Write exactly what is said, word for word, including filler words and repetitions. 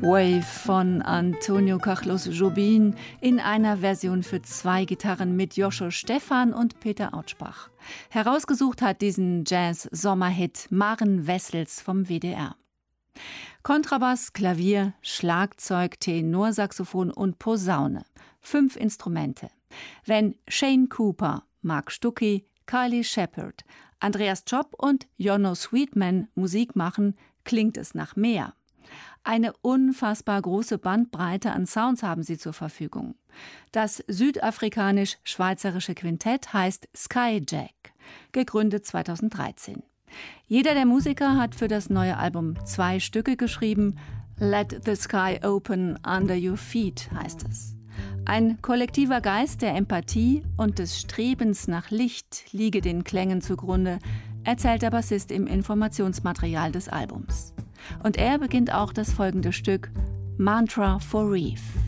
Wave von Antonio Carlos Jobim in einer Version für zwei Gitarren mit Joscho Stephan und Peter Autschbach. Herausgesucht hat diesen Jazz-Sommerhit Maren Wessels vom W D R. Kontrabass, Klavier, Schlagzeug, Tenorsaxophon und Posaune. Fünf Instrumente. Wenn Shane Cooper, Mark Stuckey, Kylie Shepherd, Andreas Job und Jonno Sweetman Musik machen, klingt es nach mehr. Eine unfassbar große Bandbreite an Sounds haben sie zur Verfügung. Das südafrikanisch-schweizerische Quintett heißt Skyjack, gegründet zweitausenddreizehn. Jeder der Musiker hat für das neue Album zwei Stücke geschrieben. Let the Sky Open Under Your Feet heißt es. Ein kollektiver Geist der Empathie und des Strebens nach Licht liege den Klängen zugrunde, erzählt der Bassist im Informationsmaterial des Albums. Und er beginnt auch das folgende Stück Mantra for Reef.